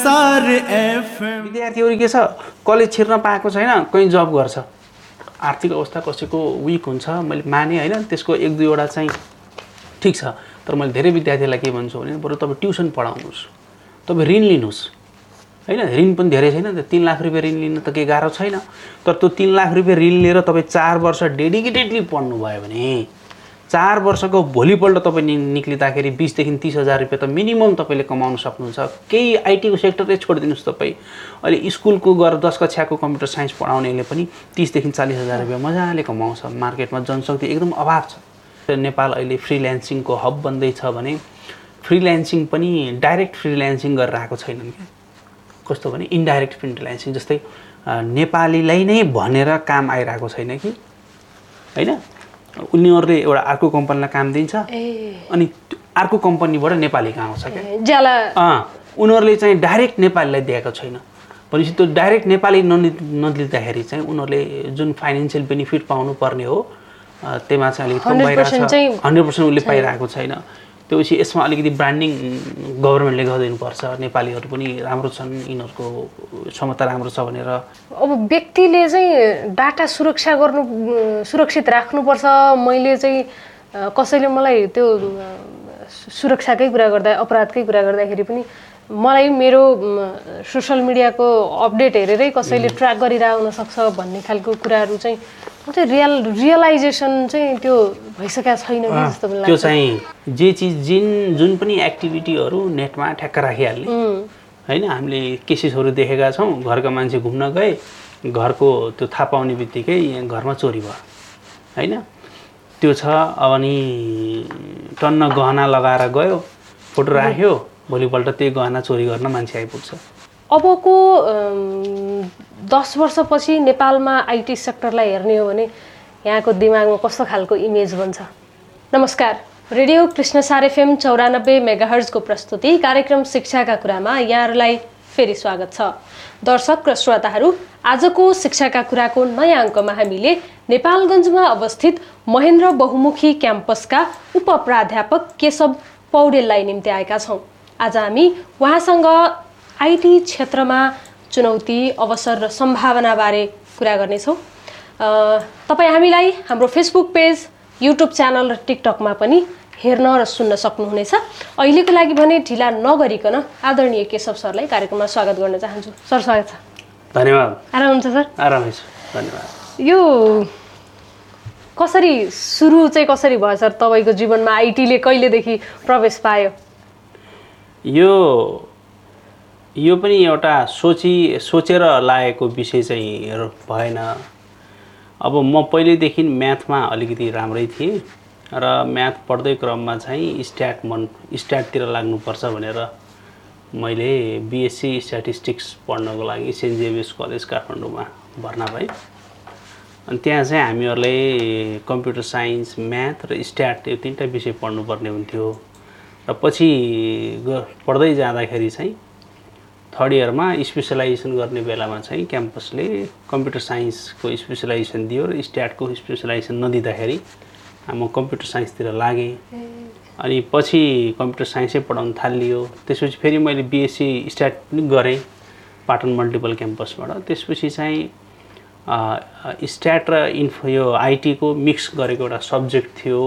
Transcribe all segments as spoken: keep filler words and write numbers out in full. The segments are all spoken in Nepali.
विद्यार्थीहरू के छ कलेज छिर्न पाएको छैन, कहीँ जब गर्छ, आर्थिक अवस्था कसैको विक हुन्छ, मैले माने होइन, त्यसको एक दुईवटा चाहिँ ठिक छ। तर मैले धेरै विद्यार्थीलाई के भन्छु भने बरु तपाईँ ट्युसन पढाउनुहोस्, तपाईँ ऋण लिनुहोस् होइन। ऋण पनि धेरै छैन, तीन लाख रुपियाँ ऋण लिन त केही गाह्रो छैन। तर त्यो तीन लाख रुपियाँ ऋण लिएर तपाईँ चार वर्ष डेडिकेटेडली पढ्नुभयो भने चार वर्षको भोलिपल्ट तपाईँ निक्लिँदाखेरि बिसदेखि तिस हजार रुपियाँ त मिनिमम तपाईँले कमाउन सक्नुहुन्छ। केही आइटीको सेक्टरै छोडिदिनुहोस् तपाईँ। अहिले स्कुलको गएर दस कक्षाको कम्प्युटर साइन्स पढाउनेले पनि तिसदेखि चालिस हजार रुपियाँ मजाले कमाउँछ। मार्केटमा जनशक्ति एकदम अभाव छ। नेपाल अहिले फ्रिल्यान्सिङको हब बन्दैछ भने फ्रिल्यान्सिङ पनि डाइरेक्ट फ्रिल्यान्सिङ गरेर आएको छैनन् क्या। कस्तो भने इन्डाइरेक्ट फ्रिल्यान्सिङ, जस्तै नेपालीलाई नै भनेर काम आइरहेको छैन कि होइन। उनीहरूले एउटा अर्को कम्पनीलाई काम दिन्छ अनि अर्को कम्पनीबाट नेपाली कहाँ आउँछ क्या। अँ उनीहरूले चाहिँ डाइरेक्ट नेपालीलाई दिएको छैन भनेपछि त्यो डाइरेक्ट नेपाली नलि नलिँदाखेरि चाहिँ उनीहरूले जुन फाइनेन्सियल बेनिफिट पाउनु पर्ने हो त्यसमा चाहिँ अलिकति कम भइरहेको छ। हन्ड्रेड पर्सेन्ट उसले पाइरहेको छैन। त्यो पछि यसमा अलिकति ब्रान्डिङ गभर्मेन्टले गरिदिनुपर्छ। नेपालीहरू पनि राम्रो छन्, यिनीहरूको क्षमता राम्रो छ भनेर। अब व्यक्तिले चाहिँ डाटा सुरक्षा गर्नु सुरक्षित राख्नुपर्छ। मैले चाहिँ कसैले मलाई त्यो सुरक्षाकै कुरा गर्दा अपराधकै कुरा गर्दाखेरि पनि मलाई मेरो सोसल मिडियाको अपडेट हेरेरै कसैले ट्र्याक गरिरहेको हुनसक्छ भन्ने खालको कुराहरू चाहिँ म चाहिँ रियल रियलाइजेसन चाहिँ त्यो भइसकेको छैन कि जस्तो पनि लाग्छ। त्यो चाहिँ जे चिज जिन जुन पनि एक्टिभिटीहरू नेटमा ठ्याक्क राखिहाल्ने होइन। हामीले केसेसहरू देखेका छौँ। घरका मान्छे घुम्न गए, घरको त्यो थाहा पाउने बित्तिकै घरमा चोरी भयो होइन। त्यो छ। अब नि टन्न गहना लगाएर गयो, फोटो राख्यो, भोलिपल्ट त्यही गहना चोरी गर्न मान्छे आइपुग्छ। अबको दस वर्षपछि नेपालमा आइटी सेक्टरलाई हेर्ने हो भने यहाँको दिमागमा कस्तो खालको इमेज बन्छ? नमस्कार, रेडियो कृष्णसार एफएम चौरानब्बे मेगाहर्जको प्रस्तुति कार्यक्रम शिक्षाका कुरामा यहाँहरूलाई फेरि स्वागत छ। दर्शक र श्रोताहरू, आजको शिक्षाका कुराको नयाँ अङ्कमा हामीले नेपालगञ्जमा अवस्थित महेन्द्र बहुमुखी क्याम्पसका उपप्राध्यापक केशव पौडेललाई निम्ति आएका छौँ। आज हामी उहाँसँग आइटी क्षेत्रमा चुनौती, अवसर र सम्भावनाबारे कुरा गर्नेछौँ। तपाईँ हामीलाई हाम्रो फेसबुक पेज, युट्युब च्यानल र टिकटकमा पनि हेर्न र सुन्न सक्नुहुनेछ। अहिलेको लागि भने ढिला नगरिकन आदरणीय केशव सरलाई कार्यक्रममा स्वागत गर्न चाहन्छु। सर, स्वागत छ। धन्यवाद। आराम हुन्छ सर? आरामै छु, धन्यवाद। यो कसरी सुरु चाहिँ कसरी भयो सर तपाईँको जीवनमा? आइटीले कहिलेदेखि प्रवेश पायो? यो यो पनि एउटा सोची सोचेर लागेको विषय चाहिँ भएन। अब म पहिल्यैदेखि म्याथमा अलिकति राम्रै थिएँ र म्याथ पढ्दै क्रममा चाहिँ स्ट्याट मन स्ट्याटतिर लाग्नुपर्छ भनेर मैले बिएससी स्ट्याटिस्टिक्स पढ्नको लागि सेन्ट जेभियर्स कलेज काठमाडौँमा भर्ना भएँ। अनि त्यहाँ चाहिँ हामीहरूले कम्प्युटर साइन्स, म्याथ र स्ट्याट यो तिनवटा विषय पढ्नुपर्ने हुन्थ्यो। र पछि पढ्दै जाँदाखेरि चाहिँ थर्ड इयरमा स्पेसलाइजेसन गर्ने बेलामा चाहिँ क्याम्पसले कम्प्युटर साइन्सको स्पेसलाइजेसन दियो र स्ट्याटको स्पेसलाइजेसन नदिँदाखेरि म कम्प्युटर साइन्सतिर लागेँ। अनि पछि कम्प्युटर साइन्सै पढाउन थालियो। त्यसपछि फेरि मैले बिएससी स्ट्याट पनि गरेँ पाटन मल्टिपल क्याम्पसबाट। त्यसपछि चाहिँ स्ट्याट र इन्फो यो आइटीको मिक्स गरेको एउटा सब्जेक्ट थियो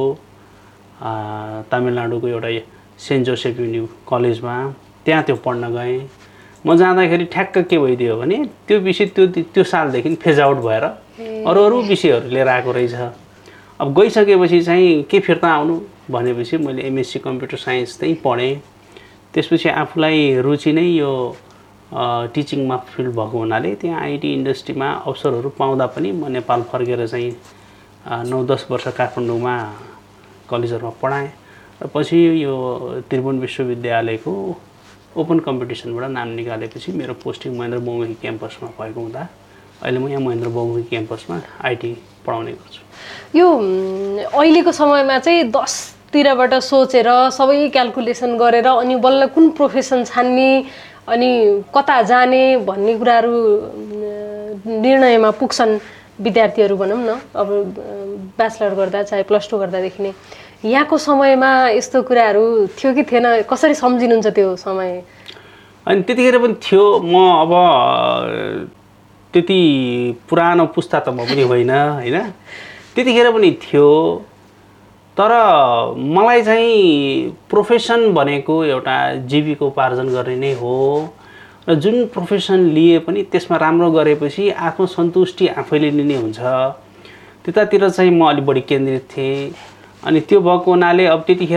तमिलनाडुको एउटा सेन्ट जोसेफ युनि कलेजमा। त्यहाँ त्यो पढ्न गएँ। म जाँदाखेरि ठ्याक्क के भइदियो भने त्यो विषय त्यो त्यो सालदेखि फेज आउट भएर अरू अरू विषयहरू लिएर आएको रहेछ। अब गइसकेपछि चाहिँ के फिर्ता आउनु भनेपछि मैले एमएससी कम्प्युटर साइन्स चाहिँ पढेँ। त्यसपछि आफूलाई रुचि नै यो टिचिङमा फिल्ड भएको हुनाले त्यहाँ आइटी इन्डस्ट्रीमा अवसरहरू पाउँदा पनि म नेपाल फर्केर चाहिँ नौ दस वर्ष काठमाडौँमा कलेजहरूमा पढाएँ। र पछि यो त्रिभुवन विश्वविद्यालयको ओपन कम्पिटिसनबाट नाम निकालेपछि मेरो पोस्टिङ महेन्द्र बहुमुखी क्याम्पसमा भएको हुँदा अहिले म यहाँ महेन्द्र बहुमुखी क्याम्पसमा आइटी पढाउने गर्छु। यो अहिलेको समयमा चाहिँ दसतिरबाट सोचेर सबै क्यालकुलेसन गरेर अनि बल्ल कुन प्रोफेसन छान्ने अनि कता जाने भन्ने कुराहरू निर्णयमा पुग्छन् विद्यार्थीहरू भनौँ न। अब ब्याचलर गर्दा चाहे प्लस टू गर्दादेखि नै यहाँको समयमा यस्तो कुराहरू थियो कि थिएन? कसरी सम्झिनुहुन्छ त्यो समय? अनि त्यतिखेर पनि थियो। म अब त्यति पुरानो पुस्ता त म पनि होइन होइन, त्यतिखेर पनि थियो। तर मलाई चाहिँ प्रोफेसन भनेको एउटा जीविकोपार्जन गर्ने नै हो र जुन प्रोफेसन लिए पनि त्यसमा राम्रो गरेपछि आत्मसन्तुष्टि आफैले लिने हुन्छ। त्यतातिर चाहिँ म अलि बढी केन्द्रित थिएँ। अनि त्यो भएको हुनाले अब त्यतिखेर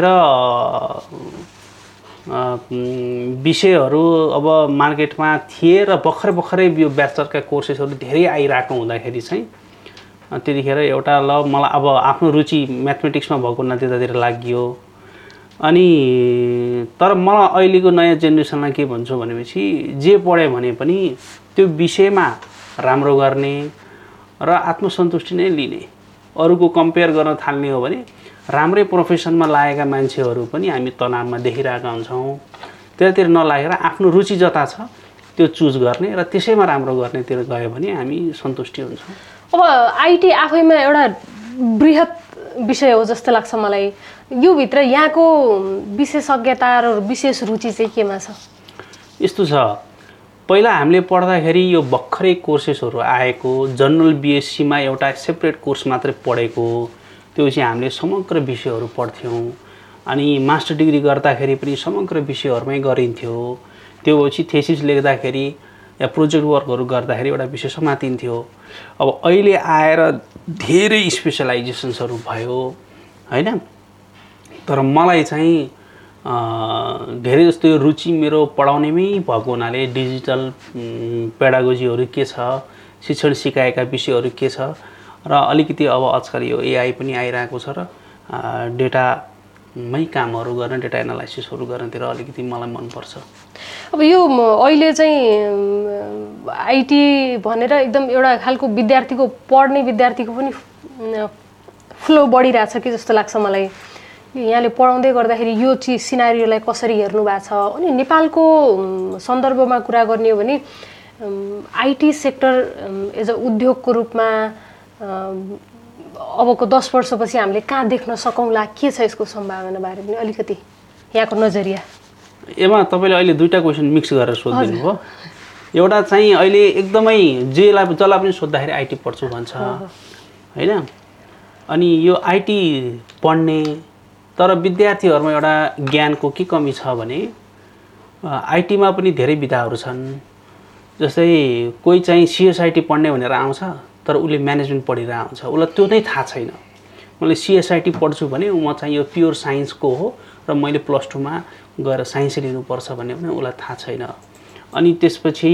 विषयहरू अब मार्केटमा थिए र भर्खरै भर्खरै यो ब्याचलरका कोर्सेसहरू धेरै आइरहेको हुँदाखेरि चाहिँ त्यतिखेर एउटा ल मलाई अब आफ्नो रुचि म्याथमेटिक्समा भएको हुनाले त्यतातिर लाग्यो। अनि तर मलाई अहिलेको नयाँ जेनेरेसनलाई के भन्छु भनेपछि जे पढ्यो भने पनि त्यो विषयमा राम्रो गर्ने र आत्मसन्तुष्टि नै लिने। अरूको कम्पेयर गर्न थाल्ने हो भने राम्रै प्रोफेसनमा लागेका मान्छेहरू पनि हामी तनावमा देखिरहेका हुन्छौँ। त्यतातिर नलागेर आफ्नो रुचि जता छ त्यो चुज गर्ने र त्यसैमा राम्रो गर्नेतिर गयो भने हामी सन्तुष्टि हुन्छौँ। अब आइटी आफैमा एउटा बृहत विषय हो जस्तो लाग्छ मलाई। यो भित्र यहाँको विशेषज्ञता र विशेष रुचि चाहिँ केमा छ? यस्तो छ, पहिला हामीले पढ्दाखेरि यो भर्खरै कोर्सेसहरू आएको, जनरल बिएससीमा एउटा सेपरेट कोर्स मात्रै पढेको, त्यो चाहिँ हामीले समग्र विषयहरू पढ्थ्यौँ। अनि मास्टर डिग्री गर्दाखेरि पनि समग्र विषयहरूमै गरिन्थ्यो। त्यो पछि थेसिस लेख्दाखेरि या प्रोजेक्ट वर्कहरू गर्दाखेरि एउटा विषय समातिन्थ्यो। अब अहिले आएर धेरै स्पेसलाइजेसन्सहरू भयो होइन। तर मलाई चाहिँ धेरै जस्तो यो रुचि मेरो पढाउनेमै भएको हुनाले डिजिटल पेडागोजीहरू के छ, शिक्षण सिकाएका विषयहरू के छ र अलिकति अब आजकल यो एआई पनि आइरहेको छ र डेटामै कामहरू गर्न, डेटा एनालाइसिसहरू गर्नतिर अलिकति मलाई मनपर्छ। अब यो अहिले चाहिँ आइटी भनेर एकदम एउटा खालको विद्यार्थीको पढ्ने विद्यार्थीको पनि फ्लो बढिरहेछ कि जस्तो लाग्छ मलाई। यहाँले पढाउँदै गर्दाखेरि यो चिज सिनारियोलाई कसरी हेर्नु भएको छ। अनि नेपालको सन्दर्भमा कुरा गर्ने हो भने आइटी सेक्टर एज अ उद्योगको रूपमा अबको दस वर्षपछि हामीले कहाँ देख्न सकौँला, के छ यसको सम्भावना बारे पनि अलिकति यहाँको नजरिया? एमा तपाईँले अहिले दुईवटा क्वेसन मिक्स गरेर सोधिदिनु भयो। एउटा चाहिँ अहिले एकदमै जेलाई जसलाई पनि सोद्धाखेरि आइटी पढ्छु भन्छ होइन। अनि यो आइटी पढ्ने तर विद्यार्थीहरूमा एउटा ज्ञानको के कमी छ भने आइटीमा पनि धेरै विधाहरू छन्। जस्तै कोही चाहिँ सिएसआइटी पढ्ने भनेर आउँछ तर उसले म्यानेजमेन्ट पढेर आउँछ, उसलाई त्यो नै थाहा छैन। मैले सिएसआइटी पढ्छु भने म चाहिँ यो प्योर साइन्सको हो र मैले प्लस टूमा गएर साइन्स लिनुपर्छ भन्ने पनि उसलाई थाहा छैन। अनि त्यसपछि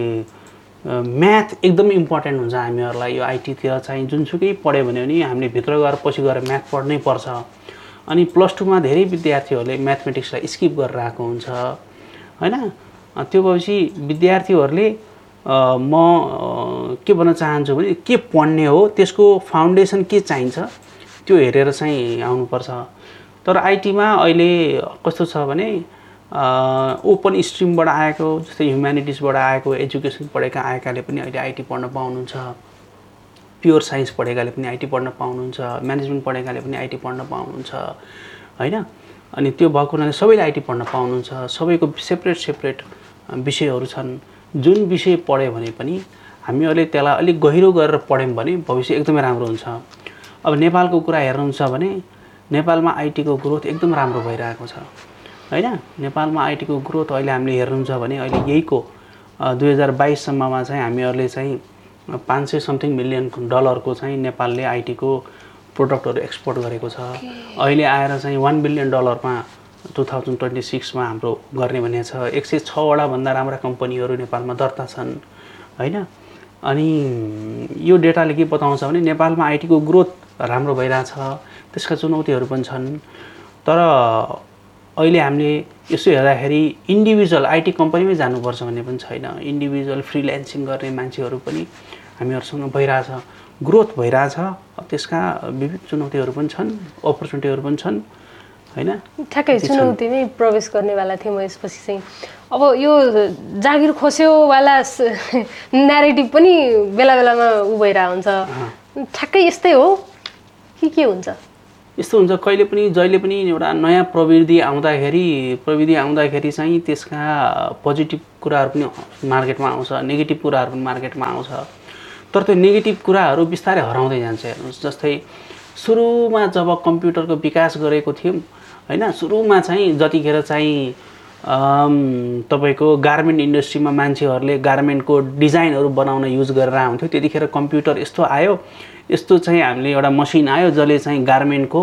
म्याथ एकदम इम्पोर्टेन्ट हुन्छ हामीहरूलाई। यो आइटीतिर चाहिँ जुनसुकै पढ्यो भने पनि हामीले भित्र गएर पछि गएर म्याथ पढ्नै पर्छ। अनि प्लस टूमा धेरै विद्यार्थीहरूले म्याथमेटिक्सलाई स्किप गरेर आएको हुन्छ होइन। त्यो भएपछि विद्यार्थीहरूले म के भन्न चाहन्छु भने के पढ्ने हो, त्यसको फाउन्डेसन के चाहिन्छ त्यो हेरेर चाहिँ आउनुपर्छ। तर आइटीमा अहिले कस्तो छ भने ओपन स्ट्रिमबाट आएको, जस्तै ह्युम्यानिटिजबाट आएको, एजुकेसन पढेका आएकाले पनि अहिले आइटी पढ्न पाउनुहुन्छ। प्योर साइन्स पढेकाले पनि आइटी पढ्न पाउनुहुन्छ, म्यानेजमेन्ट पढेकाले पनि आइटी पढ्न पाउनुहुन्छ होइन। अनि त्यो भएको हुनाले सबैले आइटी पढ्न पाउनुहुन्छ। सबैको सेपरेट सेपरेट विषयहरू छन्। जुन विषय पढ्यो भने पनि हामीहरूले त्यसलाई अलिक गहिरो गरेर पढ्यौँ भने भविष्य एकदमै राम्रो हुन्छ। अब नेपालको कुरा हेर्नुहुन्छ भने नेपालमा आइटीको ग्रोथ एकदम राम्रो भइरहेको छ होइन। नेपालमा आइटीको ग्रोथ अहिले हामीले हेर्नुहुन्छ भने अहिले यहीको दुई हजार बाइससम्ममा चाहिँ हामीहरूले चाहिँ पाँच सय समथिङ मिलियन डलरको चाहिँ नेपालले आइटीको प्रोडक्टहरू एक्सपोर्ट गरेको छ। अहिले आएर चाहिँ one billion डलरमा two thousand twenty सिक्समा हाम्रो गर्ने भने छ। एक सय छवटा भन्दा राम्रा कम्पनीहरू नेपालमा दर्ता छन् होइन। अनि यो डेटाले के बताउँछ भने नेपालमा आइटीको ग्रोथ राम्रो भइरहेछ। त्यसका चुनौतीहरू पनि छन्। तर अहिले हामीले यसो हेर्दाखेरि इन्डिभिजुअल आइटी कम्पनीमै जानुपर्छ भन्ने पनि छैन। इन्डिभिजुअल फ्रिल्यान्सिङ गर्ने मान्छेहरू पनि हामीहरूसँग भइरहेछ, ग्रोथ भइरहेछ। त्यसका विविध चुनौतीहरू पनि छन्, अपर्च्युनिटीहरू पनि छन् होइन। ठ्याक्कै चुनौतीमै प्रवेश गर्नेवाला थिएँ म यसपछि चाहिँ। अब यो जागिर खोस्योवाला न्यारेटिभ पनि बेला बेलामा उ भइरहेको हुन्छ। ठ्याक्कै यस्तै हो कि के हुन्छ? यस्तो हुन्छ कहिले पनि जहिले पनि एउटा नयाँ प्रविधि आउँदाखेरि प्रविधि आउँदाखेरि चाहिँ त्यसका पोजिटिभ कुराहरू पनि मार्केटमा आउँछ, नेगेटिभ कुराहरू पनि मार्केटमा आउँछ। तर त्यो नेगेटिभ कुराहरू बिस्तारै हराउँदै जान्छ। हेर्नुहोस्, जस्तै सुरुमा जब कम्प्युटरको विकास गरेको थियौँ हैन, सुरुमा चाहिँ जतिखेर चाहिँ तपाईँको गार्मेन्ट इन्डस्ट्रीमा मान्छेहरूले गार्मेन्टको डिजाइनहरू बनाउन युज गरेर आउँथ्यो, त्यतिखेर कम्प्युटर यस्तो आयो, यस्तो चाहिँ हामीले एउटा मसिन आयो जसले चाहिँ गार्मेन्टको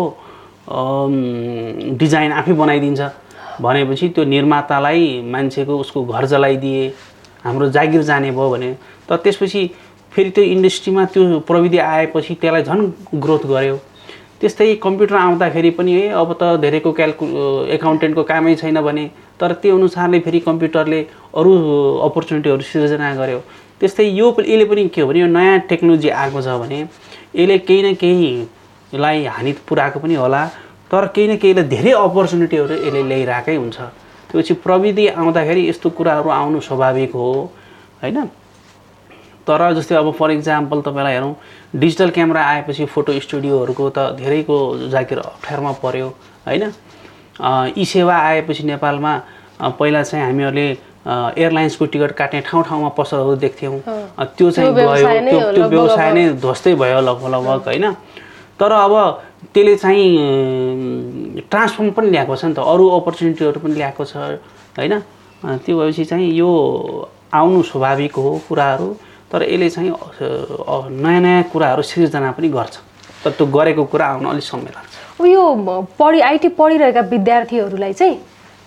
डिजाइन आफै बनाइदिन्छ भनेपछि त्यो निर्मातालाई मान्छेको उसको घर जलाइदिए, हाम्रो जागिर जाने भयो भने। तर त्यसपछि फेरि त्यो इन्डस्ट्रीमा त्यो प्रविधि आएपछि त्यसलाई झन् ग्रोथ गर्यो। त्यस्तै कम्प्युटर आउँदाखेरि पनि है अब त धेरैको क्याल्कु एकाउन्टेन्टको कामै छैन भने, तर त्यो अनुसारले फेरि कम्प्युटरले अरू अपर्च्युनिटीहरू सिर्जना गर्यो। त्यस्तै यो यसले पनि के हो भने यो नयाँ टेक्नोलोजी आएको छ भने यसले केही न केहीलाई हानि पुऱ्याएको पनि होला, तर केही न केहीलाई धेरै अपर्च्युनिटीहरू यसले ल्याइरहेकै हुन्छ। त्यसपछि प्रविधि आउँदाखेरि यस्तो कुराहरू आउनु स्वाभाविक हो हैन। तर जस्तै अब फर इक्जाम्पल तपाईँलाई हेरौँ, डिजिटल क्यामेरा आएपछि फोटो स्टुडियोहरूको त धेरैको जागिर अप्ठ्यारोमा पर्यो हैन। ई सेवा आएपछि नेपालमा पहिला चाहिँ हामीहरूले एयरलाइन्सको टिकट काट्ने ठाउँ ठाउँमा पसलहरू देख्थ्यौँ, त्यो चाहिँ गयो, त्यो त्यो व्यवसाय नै ध्वस्तै भयो लगभग लगभग हैन। तर अब त्यसले चाहिँ ट्रान्सफर्म पनि ल्याएको छ नि त, अरू अपर्च्युनिटीहरू पनि ल्याएको छ हैन। त्यो भएपछि चाहिँ यो आउनु स्वाभाविक हो कुराहरू, तर यसले चाहिँ नयाँ नयाँ कुराहरू सिर्जना पनि गर्छ, तर त्यो गरेको कुरा आउन अलिक समय लाग्छ। यो पढि आइटी पढिरहेका विद्यार्थीहरूलाई चाहिँ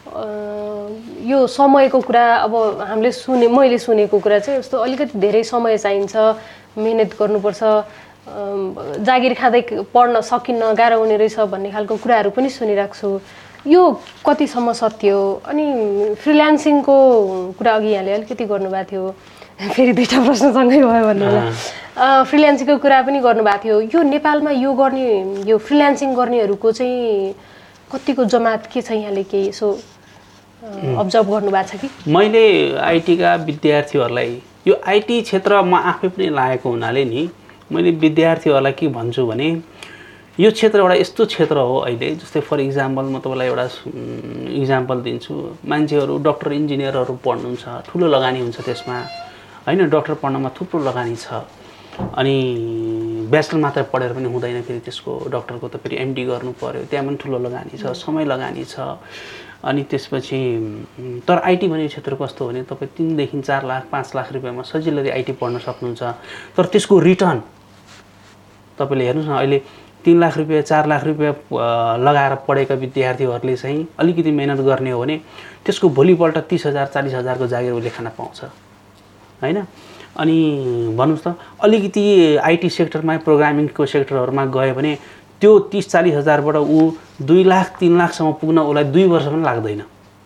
यो समयको कुरा अब हामीले सुने मैले सुनेको कुरा चाहिँ यस्तो अलिकति धेरै समय चाहिन्छ, मेहनत गर्नुपर्छ, जागिर खाँदै पढ्न सकिन्न, गाह्रो हुने रहेछ भन्ने खालको कुराहरू पनि सुनिरहेको छु। यो कतिसम्म सत्य हो? अनि फ्रिल्यान्सिङको कुरा अघि यहाँले अलिकति गर्नुभएको थियो, फेरि दुईवटा प्रश्नसँगै भयो भन्नु होला। फ्रिल्यान्सिङको कुरा पनि गर्नुभएको थियो। यो नेपालमा यो गर्ने यो फ्रिल्यान्सिङ गर्नेहरूको चाहिँ कतिको जमात के छ यहाँले केही यसो अब्जर्भ गर्नुभएको छ कि? मैले आइटीका विद्यार्थीहरूलाई यो आइटी क्षेत्र म आफै पनि लागेको हुनाले नि मैले विद्यार्थीहरूलाई के भन्छु भने यो क्षेत्र एउटा यस्तो क्षेत्र हो अहिले, जस्तै फर इक्जाम्पल म तपाईँलाई एउटा इक्जाम्पल दिन्छु। मान्छेहरू डक्टर इन्जिनियरहरू पढ्नुहुन्छ, ठुलो लगानी हुन्छ त्यसमा हैन, डक्टर पढ्नमा थुप्रो लगानी छ। अनि ब्याचलर मात्र पढेर पनि हुँदैन, फेरि त्यसको डक्टरको त फेरि एमडी गर्नु पर्यो, त्यहाँ पनि ठुलो लगानी छ, समय लगानी छ। अनि त्यसपछि तर आइटी भन्ने क्षेत्र कस्तो हो भने तपाईँ तिनदेखि चार लाख पाँच लाख रुपियाँमा सजिलै आइटी पढ्न सक्नुहुन्छ। तर त्यसको रिटर्न तपाईँले हेर्नुहोस् न, अहिले तीन लाख रुपियाँ चार लाख रुपियाँ लगाएर पढेका विद्यार्थीहरूले चाहिँ अलिकति मेहनत गर्ने हो भने त्यसको भोलिपल्ट तीस हजार चालीस हजारको जागिर उसले खान पाउँछ हैन। अनि भन्नुहोस् त अलिकति आइटी सेक्टरमा प्रोग्रामिङको सेक्टरहरूमा गयो भने त्यो तीस चालीस हजारबाट ऊ दुई लाख तीन लाखसम्म पुग्न उसलाई दुई वर्ष पनि लाग्दैन।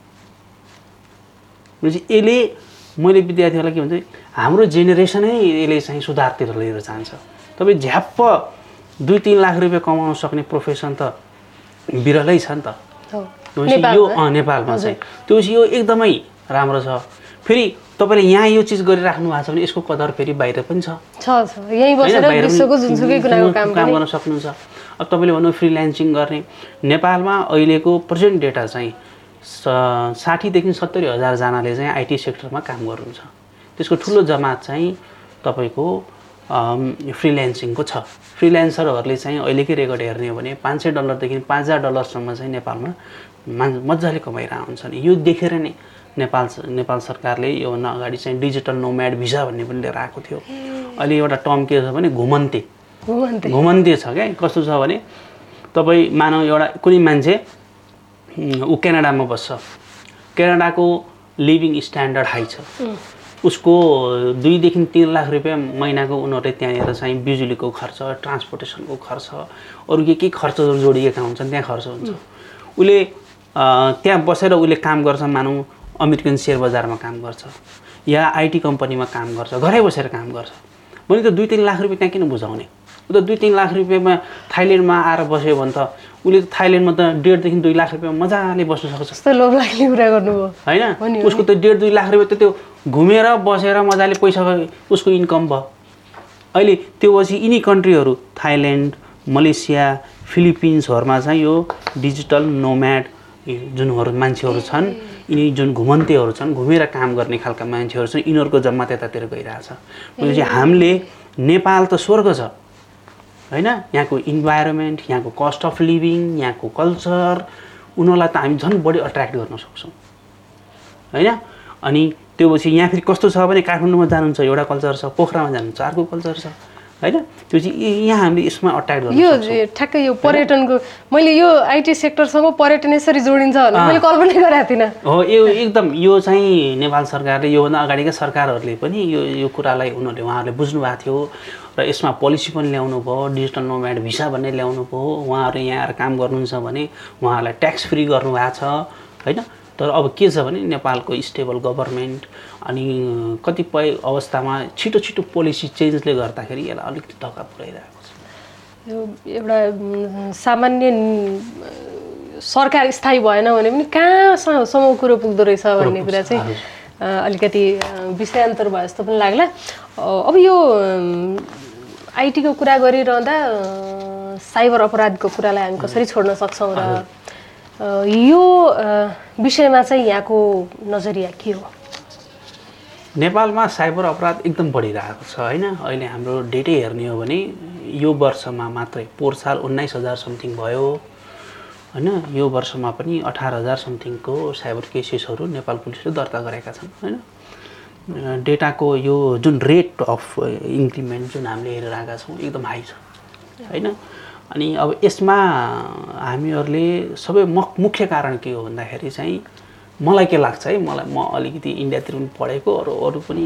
यसले मैले विद्यार्थीहरूलाई के भन्छ, हाम्रो जेनेरेसनै यसले चाहिँ सुधारतिर लिएर जान्छ। तपाईँ झ्याप्प दुई तीन लाख रुपियाँ कमाउन सक्ने प्रोफेसन त बिरलै छ नि त यो नेपालमा चाहिँ। त्यो यो एकदमै राम्रो छ। फेरि तपाईँले यहाँ यो चिज गरिराख्नु भएको छ भने यसको कदर फेरि बाहिर पनि छ, यहीँ बसेर विश्वको जुनसुकै कुराको काम गर्न सक्नुहुन्छ। अब तपाईँले भन्नु फ्रिल्यान्सिङ गर्ने, नेपालमा अहिलेको प्रेजेन्ट डेटा चाहिँ साठीदेखि सत्तरी हजारजनाले चाहिँ आइटी सेक्टरमा काम गर्नुहुन्छ। त्यसको ठुलो जमात चाहिँ तपाईँको फ्रिल्यान्सिङको छ। फ्रिल्यान्सरहरूले चाहिँ अहिलेकै रेकर्ड हेर्ने हो भने पाँच सय डलरदेखि पाँच हजार डलरसम्म चाहिँ नेपालमा मजाले कमाइरहेको हुन्छन्। यो देखेर नै नेपाल नेपाल सरकारले योभन्दा अगाडि चाहिँ डिजिटल नोम्याड भिसा भन्ने पनि लिएर आएको थियो। अहिले एउटा टर्म के छ भने घुमन्ते घुमन्ते छ क्या। कस्तो छ भने तपाईँ मानव एउटा कुनै मान्छे ऊ क्यानाडामा बस्छ, क्यानाडाको लिभिङ स्ट्यान्डर्ड हाई छ, उसको दुईदेखि तीन लाख रुपियाँ महिनाको उनीहरूले त्यहाँनिर चाहिँ बिजुलीको खर्च, ट्रान्सपोर्टेसनको खर्च, अरू के के खर्चहरू जोडिएका हुन्छन्, त्यहाँ खर्च हुन्छ। उसले त्यहाँ बसेर उसले काम गर्छ, मानौँ अमेरिकन सेयर बजारमा काम गर्छ या आइटी कम्पनीमा काम गर्छ, घरै बसेर काम गर्छ भने त दुई तीन लाख रुपियाँ त्यहाँ किन बुझाउने? ऊ त दुई तीन लाख रुपियाँमा थाइल्यान्डमा आएर बस्यो भने त उसले त थाइल्यान्डमा त डेढदेखि दुई लाख रुपियाँ मजाले बस्न सक्छ। त्यस्तो लोभ लाग्ने कुरा गर्नुभयो होइन? उसको त डेढ दुई लाख रुपियाँ त त्यो घुमेर बसेर मजाले पैसा उसको इन्कम भयो। अहिले त्यो पछि यिनी कन्ट्रीहरू थाइल्यान्ड, मलेसिया फिलिपिन्सहरूमा चाहिँ यो डिजिटल नोम्याड जुनहरू मान्छेहरू छन् यिनी जुन घुमन्तेहरू छन् घुमेर काम गर्ने खालका मान्छेहरू छन् यिनीहरूको जम्मा त्यतातिर गइरहेछ भनेपछि हामीले नेपाल त स्वर्ग छ हैन यहाँको इन्भाइरोमेन्ट यहाँको कस्ट अफ लिभिङ यहाँको कल्चर उनीहरूलाई त हामी झन् बढी अट्र्याक्ट गर्न सक्छौँ हैन अनि त्यो पछि यहाँ फेरि कस्तो छ भने काठमाडौँमा जानुहुन्छ एउटा कल्चर छ पोखरामा जानुहुन्छ अर्को कल्चर छ हैन त्यो चाहिँ यहाँ हामीले यसमा अट्र्याक्ट गर्न सक्छौँ यो ठ्याक्कै यो पर्यटनको मैले यो आइटी सेक्टरसँग पर्यटन यसरी जोडिन्छ भनेर मैले कल्पना गरेको थिइनँ हो यो एकदम यो चाहिँ नेपाल सरकारले योभन्दा अगाडिका सरकारहरूले पनि यो यो कुरालाई उनीहरूले उहाँहरूले बुझ्नु भएको थियो र यसमा पोलिसी पनि ल्याउनु भयो डिजिटल नोम्याड भिसा भन्ने ल्याउनु भयो उहाँहरू यहाँ आएर काम गर्नुहुन्छ भने उहाँहरूलाई ट्याक्स फ्री गर्नुभएको छ हैन तर अब के छ भने नेपालको स्टेबल गभर्नमेन्ट अनि कतिपय अवस्थामा छिटो छिटो पोलिसी चेन्जले गर्दाखेरि यसलाई अलिकति धक्का पुर्याइरहेको छ यो एउटा सामान्य सरकार स्थायी भएन भने पनि कहाँसम्म कुरो पुग्दो रहेछ भन्ने कुरा चाहिँ अलिकति विषयान्तर भयो जस्तो पनि लाग्ला अब यो आइटीको कुरा गरिरहँदा साइबर अपराधको कुरालाई हामी कसरी छोड्न सक्छौँ र यो विषयमा चाहिँ यहाँको नजरिया के हो नेपालमा साइबर अपराध एकदम बढिरहेको छ हैन अहिले हाम्रो डेटै हेर्ने हो भने यो वर्षमा मात्रै पोहोर साल उन्नाइस हजार समथिङ भयो हैन यो वर्षमा पनि अठार हजार समथिङको साइबर केसेसहरू नेपाल पुलिसले दर्ता गरेका छन् हैन डेटाको यो जुन रेट अफ इन्क्रिमेन्ट जुन हामीले हेरिरहेका छौँ एकदम हाई छ हैन अनि अब यसमा हामीहरूले सबै मुख्य कारण के हो भन्दाखेरि चाहिँ मलाई के लाग्छ है मलाई म अलिकति इन्डियातिर पनि पढेको अरू अरू पनि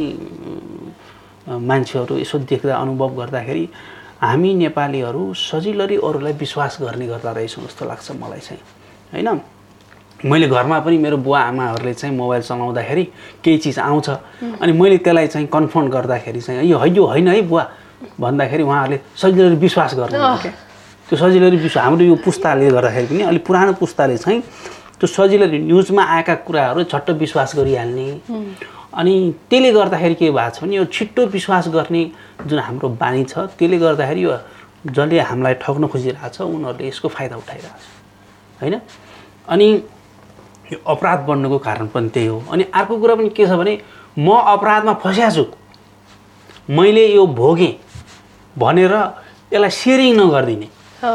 मान्छेहरू यसो देख्दा अनुभव गर्दाखेरि हामी नेपालीहरू सजिलरी अरूलाई विश्वास गर्ने गर्दा रहेछौँ जस्तो लाग्छ मलाई चाहिँ हैन मैले घरमा पनि मेरो बुवा आमाहरूले चाहिँ मोबाइल चलाउँदाखेरि केही चिज आउँछ अनि मैले त्यसलाई चाहिँ कन्फर्म गर्दाखेरि चाहिँ यो है यो होइन है बुवा भन्दाखेरि उहाँहरूले सजिलरी विश्वास गर्नुहुन्छ क्या त्यो सजिलरी विश्वास हाम्रो यो पुस्ताले गर्दाखेरि पनि अलिक पुरानो पुस्ताले चाहिँ त्यो सजिलरी न्युजमा आएका कुराहरू झट्ट विश्वास गरिहाल्ने अनि त्यसले गर्दाखेरि के भएको छ भने यो छिट्टो विश्वास गर्ने जुन हाम्रो बानी छ त्यसले गर्दाखेरि यो जसले हामीलाई ठग्न खोजिरहेको छ उनीहरूले यसको फाइदा उठाइरहेको छ हैन अनि यो अपराध बढ्नुको कारण पनि त्यही हो अनि अर्को कुरा पनि के छ भने म अपराधमा फस्या छु मैले यो भोगेँ भनेर यसलाई सेयरिङ नगरिदिने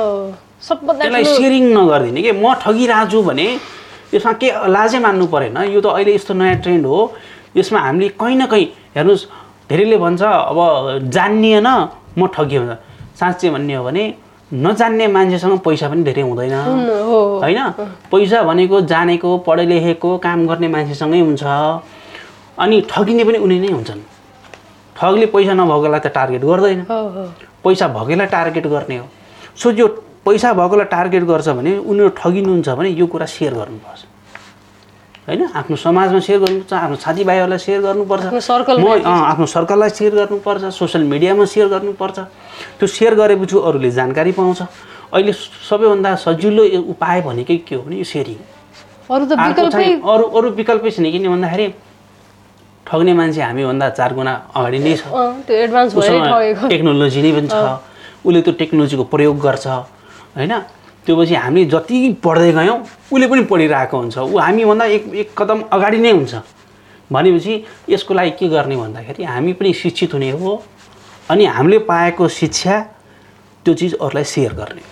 यसलाई सेयरिङ नगरिदिने कि म ठगिरहेको छु भने यसमा के लाजै मान्नु परेन यो त अहिले यस्तो नयाँ ट्रेन्ड हो यसमा हामीले कहीँ न कहीँ हेर्नुहोस् धेरैले भन्छ अब जानिएन म ठगिएँ भन्छ साँच्चै भन्ने हो भने नजान्ने मान्छेसँग पैसा पनि धेरै हुँदैन हैन पैसा भनेको जानेको पढे लेखेको काम गर्ने मान्छेसँगै हुन्छ अनि ठगिने पनि उनी नै हुन्छन् ठगले पैसा नभएकोलाई त टार्गेट गर्दैन पैसा भएकोलाई टार्गेट गर्ने हो सो यो पैसा भएकोलाई टार्गेट गर्छ भने उनीहरू ठगिनुहुन्छ भने यो कुरा सेयर गर्नुपर्छ हैन आफ्नो समाजमा सेयर गर्नुपर्छ आफ्नो साथीभाइहरूलाई सेयर गर्नुपर्छ म आफ्नो सर्कललाई सेयर गर्नुपर्छ सोसियल मिडियामा सेयर गर्नुपर्छ त्यो सेयर गरेपछि अरूले जानकारी पाउँछ अहिले सबैभन्दा सजिलो उपाय भनेकै के हो भने यो सेयरिङ अरू त विकल्पै अरू अरू विकल्पै छैन किन भन्दाखेरि ठग्ने मान्छे हामीभन्दा चार गुणा अगाडि नै छ त्यो एडभान्स भएर ठगेको टेक्नोलोजी नै पनि छ उसले त्यो टेक्नोलोजीको प्रयोग गर्छ हैन त्यो पछि हामी जति पढ्दै गयौँ उसले पनि पढिरहेको हुन्छ ऊ हामीभन्दा एक एक कदम अगाडि नै हुन्छ भनेपछि यसको लागि के गर्ने भन्दाखेरि हामी पनि शिक्षित हुने हो अनि हामीले पाएको शिक्षा त्यो चिज अरूलाई सेयर गर्ने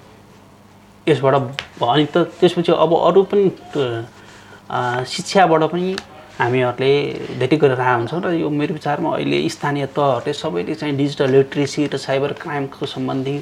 यसबाट अनि त त्यसपछि अब अरू पनि शिक्षाबाट पनि हामीहरूले धेरै गरेर आएको हुन्छौँ र यो मेरो विचारमा अहिले स्थानीय तहहरूले सबैले चाहिँ डिजिटल लिटरेसी र साइबर क्राइमको सम्बन्धी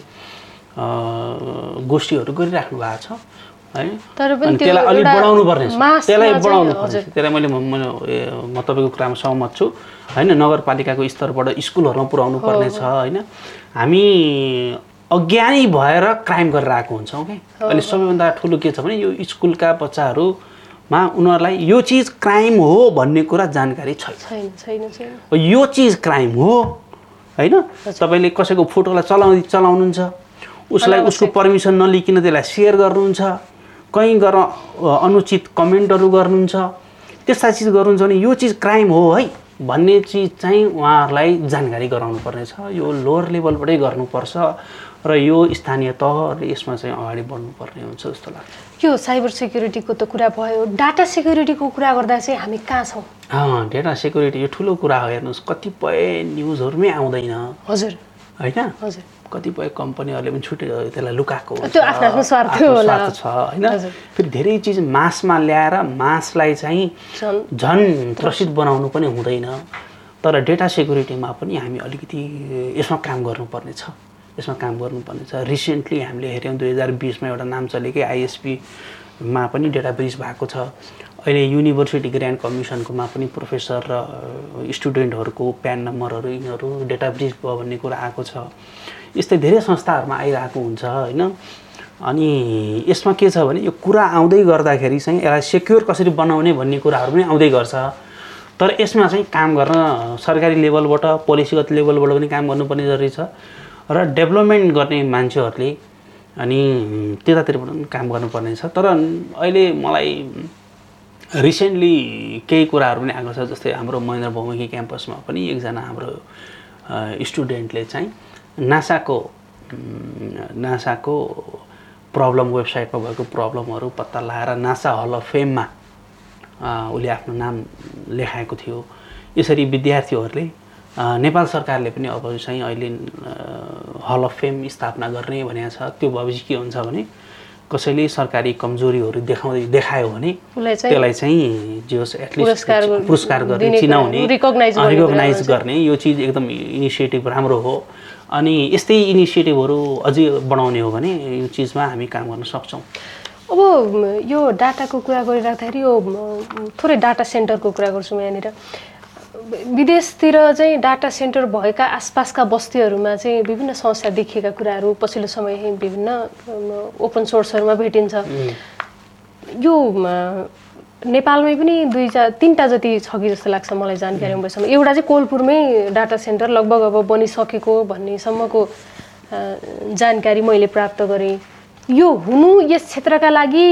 गोष्ठीहरू गरिराख्नु भएको छ है अनि त्यसलाई अलिक बढाउनु पर्ने छ त्यसलाई बढाउनु पर्छ त्यसलाई मैले म तपाईँको कुरामा सहमत छु हैन नगरपालिकाको स्तरबाट स्कुलहरूमा पुर्याउनु पर्ने छ हैन हामी अज्ञानी भएर क्राइम गरेर आएको हुन्छौँ कि अहिले सबैभन्दा ठुलो के छ भने यो स्कुलका बच्चाहरूमा उनीहरूलाई यो चिज क्राइम हो भन्ने कुरा जानकारी छैन छैन छैन यो चिज क्राइम हो हैन तपाईँले कसैको फोटोलाई चलाउ चलाउनुहुन्छ उसलाई उसको पर्मिसन नलिकन त्यसलाई सेयर गर्नुहुन्छ कहीँ गएर अनुचित कमेन्टहरू गर्नुहुन्छ त्यस्ता चिज गर्नुहुन्छ भने यो चिज क्राइम हो है भन्ने चिज चाहिँ उहाँहरूलाई जानकारी गराउनु पर्नेछ। यो लोवर लेभलबाटै गर्नुपर्छ र यो स्थानीय तहले यसमा चाहिँ अगाडि बढ्नुपर्ने हुन्छ जस्तो लाग्छ। यो साइबर सेक्युरिटीको त कुरा भयो, डाटा सेक्युरिटीको कुरा गर्दा चाहिँ हामी कहाँ छौँ? अँ डाटा सेक्युरिटी यो ठुलो कुरा हो। हेर्नुहोस् कतिपय न्युजहरूमै आउँदैन। हजुर होइन हजुर कतिपय कम्पनीहरूले पनि छुट्टै त्यसलाई लुकाएको त्यो आफ्नो आफ्नो स्वार्थ होला छ होइन। फेरि धेरै चिज मासमा ल्याएर मासलाई चाहिँ झन् त्रसित बनाउनु पनि हुँदैन। तर डेटा सेक्युरिटीमा पनि हामी अलिकति यसमा काम गर्नुपर्ने छ यसमा काम गर्नुपर्ने छ। रिसेन्टली हामीले हेऱ्यौँ दुई हजार बिसमा एउटा नाम चलेकै आइएसपीमा पनि डेटा ब्रिच भएको छ। अहिले युनिभर्सिटी ग्रान्ड कमिसनकोमा पनि प्रोफेसर र स्टुडेन्टहरूको प्यान नम्बरहरू यिनीहरू डेटा ब्रिच भयो भन्ने कुरा आएको छ। यस्तै धेरै संस्थाहरूमा आइरहेको हुन्छ होइन। अनि यसमा के छ भने यो कुरा आउँदै गर्दाखेरि चाहिँ यसलाई सेक्योर कसरी बनाउने भन्ने कुराहरू पनि आउँदै गर्छ। तर यसमा चाहिँ काम गर्न सरकारी लेभलबाट पोलिसीगत लेभलबाट पनि काम गर्नुपर्ने जरुरी छ र डेभलपमेन्ट गर्ने मान्छेहरूले अनि त्यतातिरबाट पनि काम गर्नुपर्ने छ। तर अहिले मलाई रिसेन्टली केही कुराहरू पनि आएको छ। जस्तै हाम्रो महेन्द्र बहुमुखी क्याम्पसमा पनि एकजना हाम्रो स्टुडेन्टले चाहिँ नासाको नासाको प्रब्लम वेबसाइटमा भएको प्रब्लमहरू पत्ता लगाएर नासा हल अफ फेममा उसले आफ्नो नाम लेखाएको थियो। यसरी विद्यार्थीहरूले नेपाल सरकारले पनि अब चाहिँ अहिले हल अफ फेम स्थापना गर्ने भनेको छ। त्यो भएपछि के हुन्छ भने कसैले सरकारी कमजोरीहरू देखाउँदै देखायो भने त्यसलाई चाहिँ जे होस् एटलिस्ट पुरस्कार गर्ने चिनाउने रिकग्नाइज गर्ने यो चिज एकदम इनिसिएटिभ राम्रो हो। अनि यस्तै इनिसिएटिभहरू अझै बढाउने हो भने यो चिजमा हामी काम गर्न सक्छौँ। अब यो डाटाको कुरा गरिराख्दाखेरि यो थोरै डाटा सेन्टरको कुरा गर्छु म यहाँनिर। विदेशतिर चाहिँ डाटा सेन्टर भएका आसपासका बस्तीहरूमा चाहिँ विभिन्न समस्या देखिएका कुराहरू पछिल्लो समय विभिन्न ओपन सोर्सहरूमा भेटिन्छ। यो नेपालमै पनि दुई चार तिनवटा जति छ कि जस्तो लाग्छ मलाई जानकारी भएसम्म। एउटा चाहिँ कोलपुरमै डाटा सेन्टर लगभग अब बनिसकेको भन्नेसम्मको जानकारी मैले प्राप्त गरेँ। यो हुनु यस क्षेत्रका लागि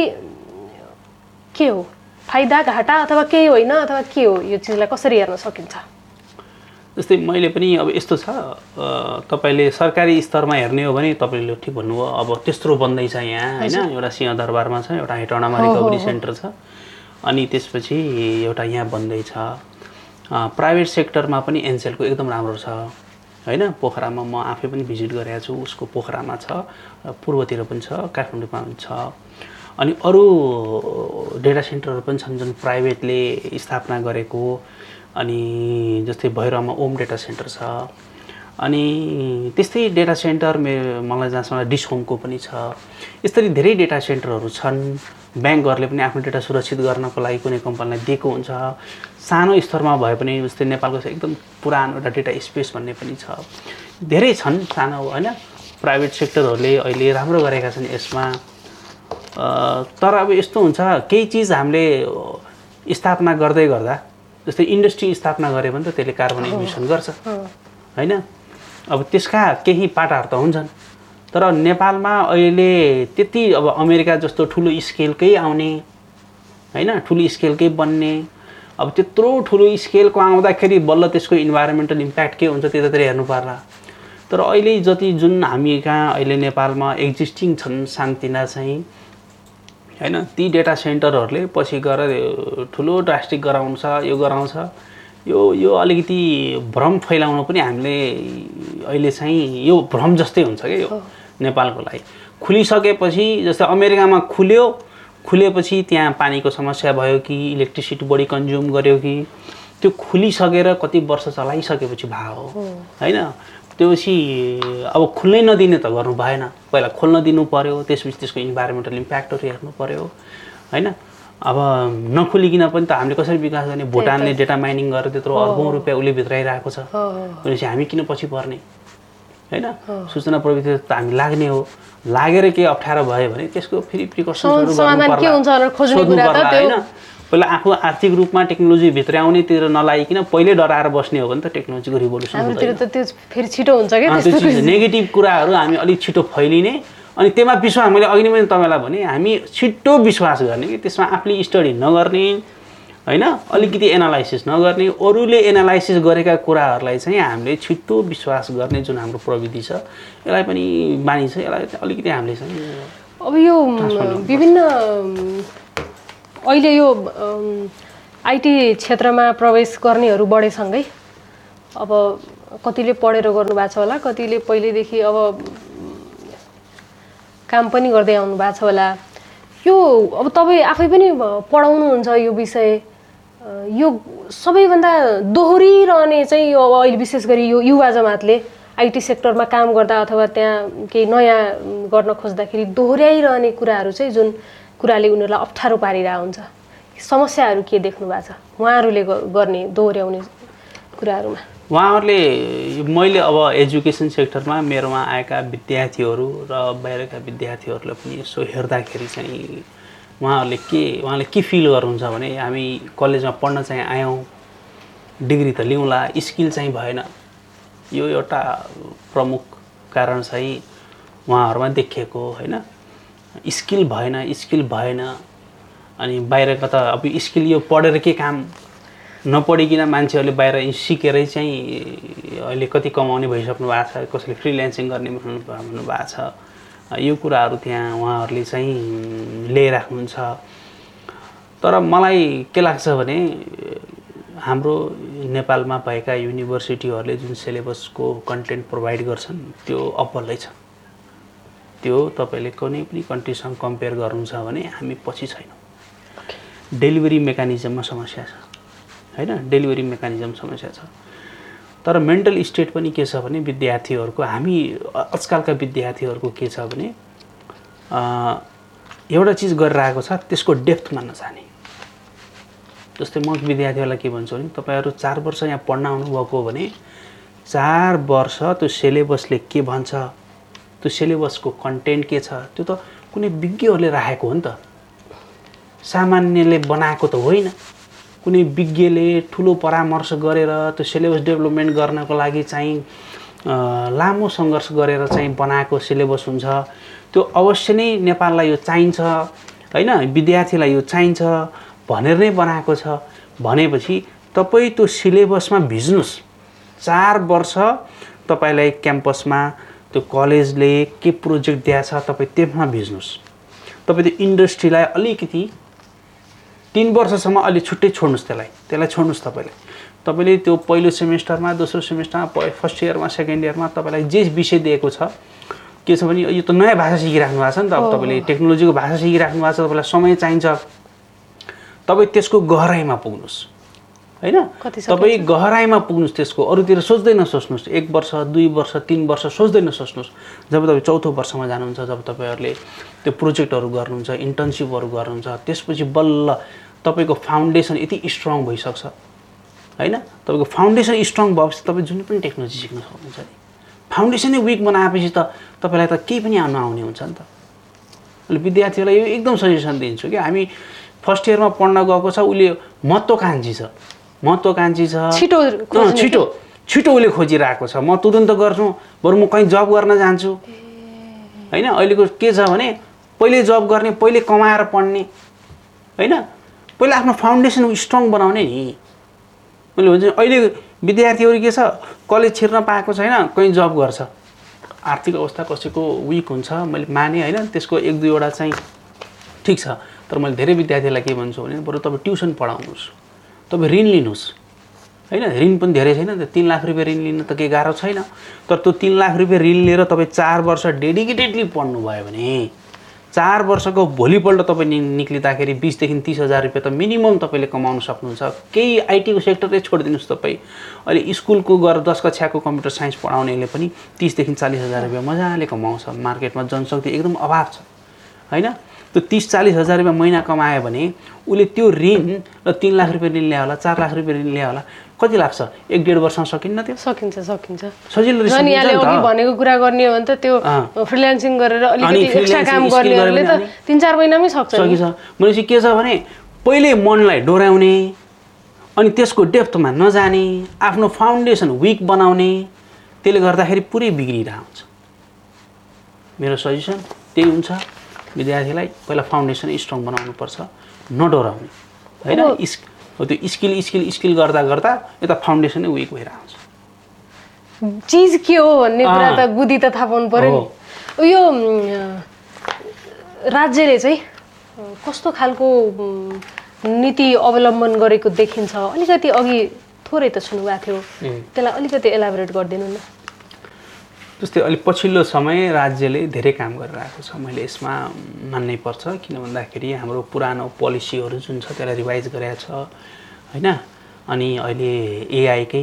के हो? फाइदा घाटा अथवा केही होइन अथवा के हो? यो चिजलाई कसरी हेर्न सकिन्छ? जस्तै मैले पनि अब यस्तो छ तपाईँले सरकारी स्तरमा हेर्ने हो भने तपाईँले ठिक भन्नुभयो। अब त्यत्रो बन्दैछ यहाँ होइन। एउटा सिंहदरबारमा छ, एउटा हेटौँडामा रिकभरी सेन्टर छ, अनि त्यसपछि एउटा यहाँ बन्दैछ। प्राइभेट सेक्टरमा पनि एनसेलको एकदम राम्रो छ होइन। पोखरामा म आफै पनि भिजिट गरेको छु, उसको पोखरामा छ, पूर्वतिर पनि छ, काठमाडौँमा पनि छ। अनि अरू डेटा सेन्टरहरू पनि छन् जुन प्राइभेटले स्थापना गरेको। अनि जस्तै भैरवमा ओम डेटा सेन्टर छ। अनि त्यस्तै डेटा सेन्टर मेरो मलाई जहाँसम्म डिस्कमको पनि छ। यसरी धेरै डेटा सेन्टरहरू छन्। ब्याङ्कहरूले पनि आफ्नो डेटा सुरक्षित गर्नको लागि कुनै कम्पनीलाई दिएको हुन्छ। सानो स्तरमा भए पनि जस्तै नेपालको एकदम पुरानो एउटा डेटा स्पेस भन्ने पनि छ। धेरै छन् सानो होइन। प्राइभेट सेक्टरहरूले अहिले राम्रो गरेका छन् यसमा। तर अब यस्तो हुन्छ केही चिज हामीले स्थापना गर्दै गर्दा जस्तै इन्डस्ट्री स्थापना गऱ्यो भने त त्यसले कार्बन इमिसन गर्छ होइन। अब त्यसका केही पाटाहरू त हुन्छन्। तर नेपालमा अहिले त्यति अब अमेरिका जस्तो ठुलो स्केलकै आउने होइन, ठुलो स्केलकै बन्ने। अब त्यत्रो ठुलो स्केलको आउँदाखेरि बल्ल त्यसको इन्भाइरोमेन्टल इम्प्याक्ट के हुन्छ त्यतातिर हेर्नु पर्ला। तर अहिले जति जुन हामी कहाँ अहिले नेपालमा एक्जिस्टिङ छन् सानतिना चाहिँ होइन, ती डेटा सेन्टरहरूले पछि गएर ठुलो ड्रास्टिक गराउँछ, यो गराउँछ। यो यो अलिकति भ्रम फैलाउन पनि हामीले अहिले चाहिँ यो भ्रम जस्तै हुन्छ क्या यो नेपालको लागि। खुलिसकेपछि जस्तै अमेरिकामा खुल्यो, खुलेपछि त्यहाँ पानीको समस्या भयो कि इलेक्ट्रिसिटी बढी कन्ज्युम गर्यो कि त्यो खुलिसकेर कति वर्ष चलाइसकेपछि भयो होइन। त्योपछि अब खुल्नै नदिने त गर्नु भएन। पहिला खोल्न दिनु पर्यो, त्यसपछि त्यसको इन्भाइरोमेन्टल इम्प्याक्टहरू हेर्नु पर्यो होइन। अब नखुलिकन पनि त हामीले कसरी विकास गर्ने? भुटानले डेटा माइनिङ गरेर त्यत्रो अर्बौँ रुपियाँ उसले भित्राइरहेको छ भनेपछि हामी किन पछि पर्ने होइन। सूचना प्रविधि त हामी लाग्ने हो। लागेर केही अप्ठ्यारो भयो भने त्यसको फेरि प्रिकसन्सहरू होइन। पहिला आफू आर्थिक रूपमा टेक्नोलोजी भित्राउनेतिर नलागिकन पहिल्यै डराएर बस्ने हो भने त टेक्नोलोजीको रिभोल्युसन हुँदैन। नेगेटिभ कुराहरू हामी अलिक छिटो फैलिने अनि त्यसमा विश्वास, मैले अघि नै मैले तपाईँलाई भने हामी छिटो विश्वास गर्ने कि त्यसमा आफूले स्टडी नगर्ने होइन अलिकति एनालाइसिस नगर्ने अरूले एनालाइसिस गरेका कुराहरूलाई चाहिँ हामीले छिट्टो विश्वास गर्ने जुन हाम्रो प्रविधि छ यसलाई पनि बानी छ यसलाई अलिकति हामीले चाहिँ अब यो विभिन्न अहिले यो आइटी क्षेत्रमा प्रवेश गर्नेहरू बढेसँगै अब कतिले पढेर गर्नुभएको छ होला कतिले पहिलेदेखि अब काम पनि गर्दै आउनु भएको छ होला यो अब तपाईँ आफै पनि पढाउनुहुन्छ यो विषय यो सबैभन्दा दोहोरिरहने चाहिँ यो अब अहिले विशेष गरी यो युवा जमातले आइटी सेक्टरमा काम गर्दा अथवा त्यहाँ केही नयाँ गर्न खोज्दाखेरि दोहोऱ्याइरहने कुराहरू चाहिँ जुन कुराले उनीहरूलाई अप्ठ्यारो पारिरहेको हुन्छ समस्याहरू के देख्नु भएको छ उहाँहरूले गर्ने दोहोऱ्याउने कुराहरूमा उहाँहरूले मैले अब एजुकेसन सेक्टरमा मेरोमा आएका विद्यार्थीहरू र बाहिरका विद्यार्थीहरूलाई पनि यसो हेर्दाखेरि चाहिँ उहाँहरूले के उहाँले के फिल गर्नुहुन्छ भने हामी कलेजमा पढ्न चाहिँ आयौँ डिग्री त लिउँला स्किल चाहिँ भएन यो एउटा प्रमुख कारण चाहिँ उहाँहरूमा देखिएको होइन स्किल भएन स्किल भएन अनि बाहिरका त अब स्किल यो पढेर के काम नपढिकन मान्छेहरूले बाहिर सिकेरै चाहिँ अहिले कति कमाउने भइसक्नु भएको छ कसैले फ्रिल्यान्सिङ गर्ने भन्नुभएको छ यो कुराहरू त्यहाँ उहाँहरूले चाहिँ ल्याइराख्नुहुन्छ तर मलाई के लाग्छ भने हाम्रो नेपालमा भएका युनिभर्सिटीहरूले जुन सिलेबसको कन्टेन्ट प्रोभाइड गर्छन् त्यो अब्बलै छ त्यो तपाईँले कुनै पनि कन्ट्रीसँग कम्पेयर गर्नुहुन्छ भने हामी पछि छैनौँ डेलिभरी मेकानिजममा समस्या छ हैन डेलिभरी मेकानिजम समस्या छ तर मेन्टल स्टेट पनि के छ भने विद्यार्थीहरूको हामी आजकलका विद्यार्थीहरूको के छ भने एउटा चिज गरिरहेको छ त्यसको डेप्थमा नजाने जस्तै म विद्यार्थीहरूलाई के भन्छु भने तपाईहरु चार वर्ष यहाँ पढ्न आउनुभएको हो भने चार वर्ष त्यो सिलेबसले के भन्छ त्यो सिलेबसको कन्टेन्ट के छ त्यो त कुनै विज्ञहरूले राखेको हो नि त सामान्यले बनाएको त होइन कुनै विज्ञले ठुलो परामर्श गरेर त्यो सिलेबस डेभलपमेन्ट गर्नको लागि चाहिँ लामो सङ्घर्ष गरेर चाहिँ बनाएको सिलेबस हुन्छ त्यो अवश्य नै नेपाललाई यो चाहिन्छ हैन विद्यार्थीलाई यो चाहिन्छ भनेर नै बनाएको छ भनेपछि तपाई त्यो सिलेबसमा भिज्नुस् चार वर्ष तपाईलाई क्याम्पसमा त्यो कलेजले के प्रोजेक्ट दिएछ तपाई त्यसमा भिज्नुस् तपाई त्यो इन्डस्ट्रीलाई अलिकति तीन वर्षसम्म अलि छुट्टै छोड्नुस् त्यसलाई त्यसलाई छोड्नुस् तपाईले तपाईले त्यो पहिलो सेमेस्टरमा दोस्रो सेमेस्टरमा फर्स्ट इयरमा सेकेन्ड इयरमा तपाईलाई जे विषय दिएको छ के छ भने यो त नयाँ भाषा सिकिराख्नु भएको छ नि त अब तपाईले टेक्नोलोजीको भाषा सिकिराख्नु भएको छ तपाईलाई समय चाहिन्छ तपाई त्यसको गहराईमा पुग्नुस् हैन तपाई गहराईमा पुग्नुस् त्यसको अरुतिर सोच्दै नसोच्नुस् एक वर्ष दुई वर्ष तीन वर्ष सोच्दै नसोच्नुस् जब तपाई चौथो वर्षमा जानुहुन्छ जब तपाईहरुले त्यो प्रोजेक्टहरु गर्नुहुन्छ इन्टर्नशिपहरु गर्नुहुन्छ त्यसपछि बल्ल तपाईको फाउन्डेसन यति स्ट्रङ भइसक्छ हैन तपाईको फाउन्डेसन स्ट्रङ भएपछि तपाई जुनै पनि टेक्नोलोजी सिक्न सक्नुहुन्छ नि फाउन्डेसनै वीक बनाएपछि त तपाईलाई त केही पनि आउन आउने हुन्छ नि त अनि विद्यार्थीलाई यो एकदम सजेसन दिन्छु कि हामी फर्स्ट इयरमा पढ्न गएको छ उले महत्त्वकांक्षी छ महत्त्वकांक्षी छ छिटो छिटो छिटो उले खोजिरहेको छ म तुरुन्त गर्छु बरु म कहीं जब गर्न जान्छु हैन अहिलेको के छ भने पहिले जब गर्ने पहिले कमाएर पढ्ने हैन पहिले आफ्नो फाउन्डेसन स्ट्रङ बनाउने नि मैले भन्छ अहिले विद्यार्थीहरु के छ कलेज छिर्न पाएको छैन कहीं जब गर्छ आर्थिक अवस्था कसैको वीक हुन्छ मैले माने हैन त्यसको एक दुई वटा चाहिँ ठीक छ तर मैले धेरै विद्यार्थीलाई के भन्छु भने बरु तपाई ट्युसन पढाउनुस् तपाई ऋण लिनुस् हैन ऋण पनि धेरै छैन त तीन लाख रुपैयाँ ऋण लिन त के गाह्रो छैन तर त्यो तीन लाख रुपैयाँ ऋण लिएर तपाई चार वर्ष डेडिकेटेडली पढ्नु भयो भने चार वर्षको भोलिपल्ट तपाई निक्लिदाखेरि बीस देखि तीस हजार रुपैयाँ त मिनिमम तपाईले कमाउन सक्नुहुन्छ केही आईटी को सेक्टरै छोडिदिनुस् तपाई अहिले स्कुलको गएर दस कक्षाको कम्प्युटर साइन्स पढाउनेले पनि तीस देखि चालीस हजार रुपैयाँ मजाले कमाउँछ मार्केटमा जनशक्ति एकदम अभाव छ हैन त्यो तीस चालीस हजार रुपैयाँ महिना कमायो भने उले त्यो ऋण र तीन लाख रुपैयाँ ऋण ल्यायो होला चार लाख रुपैयाँ ऋण ल्यायो होला कति लाग्छ एक डेढ वर्षमा सकिन्न त्यो सकिन्छ सकिन्छ सजिलो सकिन्छ नि यहाँले अघि भनेको कुरा गर्ने हो भने त त्यो फ्रिल्यान्सिङ गरेर अलिकति एक्स्ट्रा काम गर्नेहरुले त तीन चार महिनामै सक्छ सकिन्छ भनेपछि के छ भने पहिले मनलाई डोराउने अनि त्यसको डेप्थमा नजाने आफ्नो फाउन्डेसन वीक बनाउने त्यसले गर्दाखेरि पुरै बिग्रिरहेको हुन्छ मेरो सजेसन त्यही हुन्छ विद्यार्थीलाई पहिला फाउन्डेसन स्ट्रङ बनाउनु पर्छ नडोराउने हैन हो त्यो स्किल स्किल स्किल गर्दा गर्दा यता फाउन्डेसनै विक भएर आउँछ। चिज के हो भन्ने कुरा त बुद्धि त थाहा पाउनु पर्यो नि। यो राज्यले चाहिँ कस्तो खालको नीति अवलम्बन गरेको देखिन्छ? अलिकति अघि थोरै त सुन्नुभएको थियो, त्यसलाई अलिकति एलाबोरेट गरिदिनु न। जस्तै अहिले पछिल्लो समय राज्यले धेरै काम गरिरहेको छ, मैले यसमा मान्नै पर्छ। किन भन्दाखेरि हाम्रो पुरानो पोलिसीहरू जुन छ त्यसलाई रिभाइज गरेको छ होइन। अनि अहिले एआईकै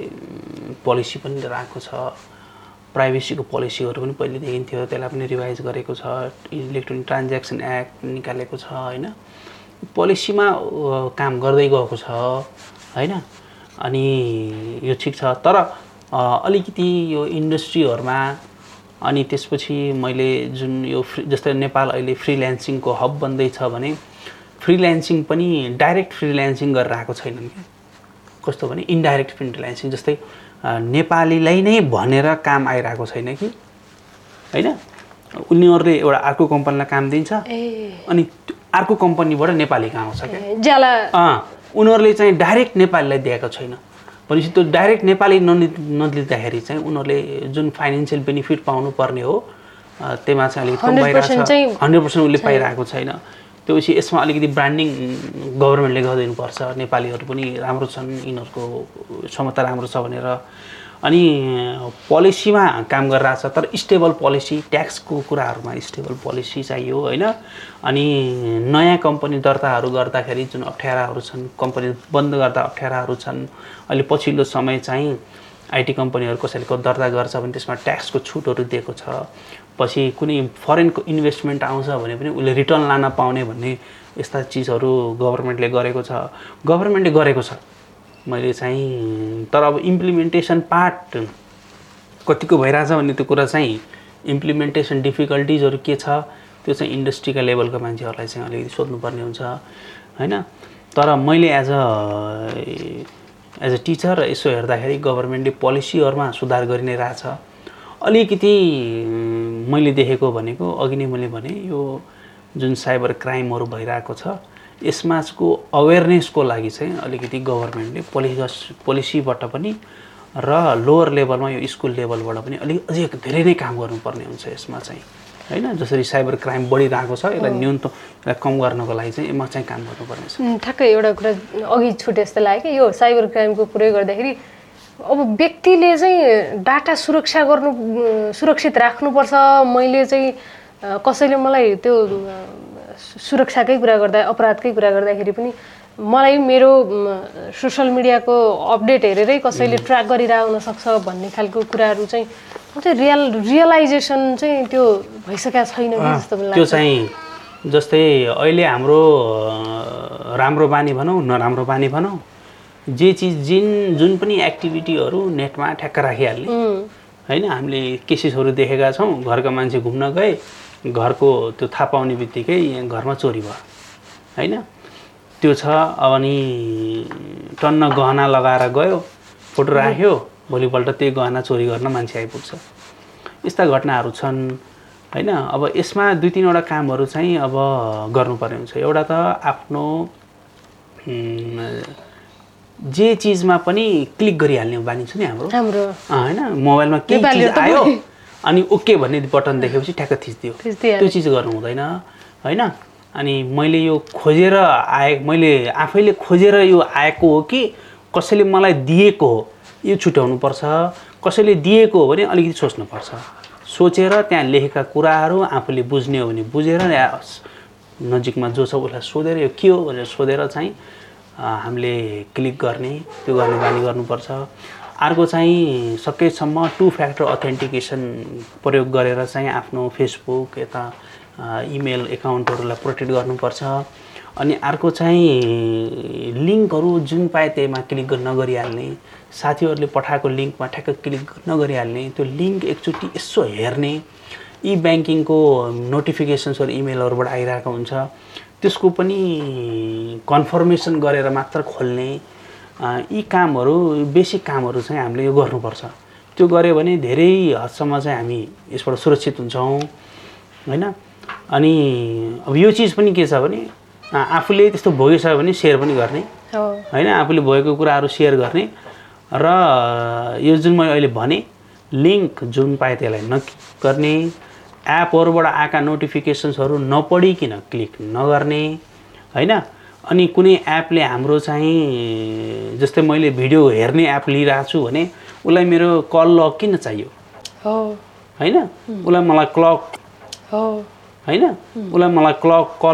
पोलिसी पनि रहेको छ, प्राइभेसीको पोलिसीहरू पनि पहिलेदेखि थियो त्यसलाई पनि रिभाइज गरेको छ, इलेक्ट्रोनिक ट्रान्ज्याक्सन एक्ट निकालेको छ होइन। पोलिसीमा काम गर्दै गएको छ होइन। अनि यो ठिक छ, तर अलिकति यो इन्डस्ट्रीहरूमा अनि त्यसपछि मैले जुन यो फ्री जस्तै नेपाल अहिले फ्रिल्यान्सिङको हब बन्दैछ भने फ्रिल्यान्सिङ पनि डाइरेक्ट फ्रिल्यान्सिङ गरेर आएको छैनन् क्या। कस्तो भने इन्डाइरेक्ट फ्रिल्यान्सिङ, जस्तै नेपालीलाई नै भनेर काम आइरहेको छैन कि होइन। उनीहरूले एउटा अर्को कम्पनीलाई काम दिन्छ अनि अर्को कम्पनीबाट नेपाली कहाँ आउँछ क्या। अँ उनीहरूले चाहिँ डाइरेक्ट नेपालीलाई दिएको छैन भनेपछि त्यो डाइरेक्ट नेपाली नलि नलिँदाखेरि चाहिँ उनीहरूले जुन फाइनेन्सियल बेनिफिट पाउनु पर्ने हो त्यसमा चाहिँ अलिकति कम भइरहेको छ, हन्ड्रेड पर्सेन्ट उसले पाइरहेको छैन। त्योपछि यसमा अलिकति ब्रान्डिङ गभर्मेन्टले गरिदिनुपर्छ, नेपालीहरू पनि राम्रो छन्, यिनीहरूको क्षमता राम्रो छ भनेर। अनि पोलिसीमा काम गरिरहेछ, तर स्टेबल पोलिसी, ट्याक्सको कुराहरूमा स्टेबल पोलिसी चाहियो होइन। अनि नयाँ कम्पनी दर्ताहरू गर्दाखेरि जुन अप्ठ्याराहरू छन्, कम्पनी बन्द गर्दा अप्ठ्याराहरू छन्। अहिले पछिल्लो समय चाहिँ आइटी कम्पनीहरू कसैले दर्ता गर्छ भने त्यसमा ट्याक्सको छुटहरू दिएको छ। पछि कुनै फरेनको इन्भेस्टमेन्ट आउँछ भने पनि उसले रिटर्न लान पाउने भन्ने यस्ता चिजहरू गभर्मेन्टले गरेको छ, गभर्मेन्टले गरेको छ मैले चाहिँ। तर अब इम्प्लिमेन्टेसन पार्ट कतिको भइरहेछ भन्ने त्यो कुरा चाहिँ इम्प्लिमेन्टेसन डिफिकल्टिजहरू के छ त्यो चाहिँ इन्डस्ट्रीका लेभलका मान्छेहरूलाई चाहिँ अलिकति सोध्नुपर्ने हुन्छ होइन। तर मैले as a as a teacher यसो हेर्दाखेरि गभर्मेन्टले पोलिसीहरूमा सुधार गरि नै रहेछ। अलिकति मैले देखेको भनेको अघि नै मैले भने यो जुन साइबर क्राइमहरू भइरहेको छ यसमाको अवेरनेसको लागि चाहिँ अलिकति गभर्मेन्टले पोलिसी पोलिसीबाट पनि र लोवर लेभलमा यो स्कुल लेभलबाट पनि अलिक अझै धेरै नै काम गर्नुपर्ने हुन्छ यसमा चाहिँ होइन। जसरी साइबर क्राइम बढिरहेको छ यसलाई न्यूनतम यसलाई कम गर्नको लागि चाहिँ यसमा चाहिँ काम गर्नुपर्ने छ। ठ्याक्कै एउटा कुरा अघि छुटे जस्तो लाग्यो कि यो साइबर क्राइमको प्रयोग गर्दाखेरि अब व्यक्तिले चाहिँ डाटा सुरक्षा गर्नु सुरक्षित राख्नुपर्छ। मैले चाहिँ कसैले मलाई त्यो सुरक्षाकै कुरा गर्दा अपराधकै कुरा गर्दाखेरि पनि मलाई मेरो सोसल मिडियाको अपडेट हेरेरै कसैले ट्र्याक गरिरहेको हुनसक्छ भन्ने खालको कुराहरू चाहिँ चाहिँ रियल रियलाइजेसन चाहिँ त्यो भइसकेको छैन कि जस्तो लाग्छ। त्यो चाहिँ जस्तै अहिले हाम्रो राम्रो बानी भनौँ नराम्रो बानी भनौँ, जे चिज जिन जुन पनि एक्टिभिटीहरू नेटमा ठ्याक्क राखिहाल्ने होइन। हामीले केसेसहरू देखेका छौँ, घरका मान्छे घुम्न गए, घरको त्यो थाहा पाउने बित्तिकै घरमा चोरी भयो होइन। त्यो छ। अनि टन्न गहना लगाएर गयो, फोटो राख्यो, भोलिपल्ट त्यही गहना चोरी गर्न मान्छे आइपुग्छ। यस्ता घटनाहरू छन् होइन। अब यसमा दुई तिनवटा कामहरू चाहिँ अब गर्नुपर्ने हुन्छ। एउटा त आफ्नो जे चिजमा पनि क्लिक गरिहाल्ने बानी छ नि हाम्रो होइन। मोबाइलमा केही चिज आयो अनि ओके भन्ने बटन देखेपछि ठ्याक्क थिचिदियो, त्यो चिज गर्नु हुँदैन होइन। अनि मैले यो खोजेर आए मैले आफैले खोजेर यो आएको हो कि कसैले मलाई दिएको हो यो छुट्याउनुपर्छ। कसैले दिएको हो भने अलिकति सोच्नुपर्छ, सोचेर त्यहाँ लेखेका कुराहरू आफूले बुझ्ने हो भने बुझेर या नजिकमा जो छ उसलाई सोधेर यो के हो भनेर सोधेर चाहिँ हामीले क्लिक गर्ने, त्यो गर्ने बानी गर्नुपर्छ। अर्को चाहिँ सकेसम्म टु फ्याक्टर अथेन्टिकेसन प्रयोग गरेर चाहिँ आफ्नो फेसबुक यता इमेल एकाउन्टहरूलाई प्रोटेक्ट गर्नुपर्छ। अनि अर्को चाहिँ लिङ्कहरू जुन पाए त्यहीमा क्लिक नगरिहाल्ने, साथीहरूले पठाएको लिङ्कमा ठ्याक्क क्लिक नगरिहाल्ने, त्यो लिङ्क एकचोटि यसो हेर्ने, ई ब्याङ्किङको नोटिफिकेसन्सहरू इमेलहरूबाट आइरहेको हुन्छ त्यसको पनि कन्फर्मेसन गरेर मात्र खोल्ने, यी कामहरू बेसिक कामहरू चाहिँ हामीले यो गर्नुपर्छ। त्यो गऱ्यो भने धेरै हदसम्म चाहिँ हामी यसबाट सुरक्षित हुन्छौँ होइन। अनि अब यो चिज पनि के छ भने आफूले त्यस्तो भोगेछ भने सेयर पनि गर्ने होइन आफूले भएको कुराहरू सेयर गर्ने र यो जुन मैले अहिले भने लिङ्क जुन पाएँ त्यसलाई नक्लिक गर्ने एपहरूबाट आएका नोटिफिकेसन्सहरू नपढिकन क्लिक नगर्ने होइन अनि कुनै एपले हाम्रो चाहिँ जस्तै मैले भिडियो हेर्ने एप लिइरहेको छु भने उसलाई मेरो कल लग किन चाहियो होइन उसलाई मलाई क्लक होइन उसलाई मलाई क्लक कल